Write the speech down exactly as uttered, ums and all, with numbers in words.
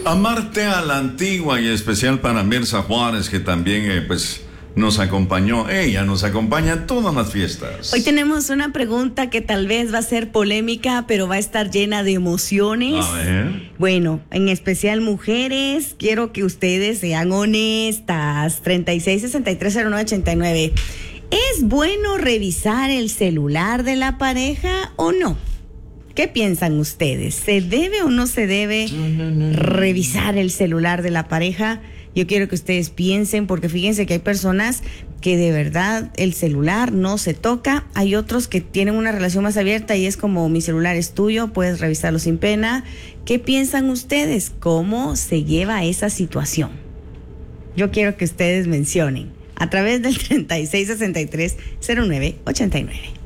Amarte a la antigua, y especial para Mirza Juárez, que también eh, pues nos acompañó. Ella nos acompaña en todas las fiestas. Hoy tenemos una pregunta que tal vez va a ser polémica, pero va a estar llena de emociones. A ver. Bueno, en especial mujeres, quiero que ustedes sean honestas. treinta y seis, sesenta y tres, cero nueve, ochenta y nueve. ¿Es bueno revisar el celular de la pareja o no? ¿Qué piensan ustedes? ¿Se debe o no se debe revisar el celular de la pareja? Yo quiero que ustedes piensen, porque fíjense que hay personas que de verdad el celular no se toca. Hay otros que tienen una relación más abierta y es como: mi celular es tuyo, puedes revisarlo sin pena. ¿Qué piensan ustedes? ¿Cómo se lleva esa situación? Yo quiero que ustedes mencionen a través del treinta y seis, sesenta y tres, cero nueve, ochenta y nueve.